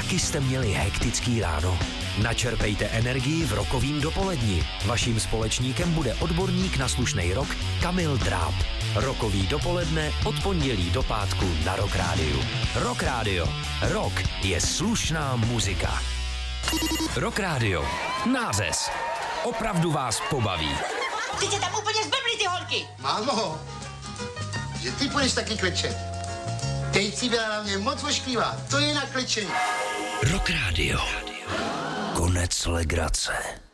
Taky jste měli hektický ráno? Načerpejte energii v rokovým dopoledni. Vaším společníkem bude odborník na slušnej rock Kamil Dráb. Rokový dopoledne od pondělí do pátku na Rock Rádiu. Rock Rádio. Rock je slušná muzika. Rock Rádio. Nářez. Opravdu vás pobaví. Ty tě tam úplně zblbli, ty holky! Mámo, že ty půjdeš taky klečet. Teď si byla na mě moc ošklivá, to je na klečení. Rock Rádio. Konec legrace.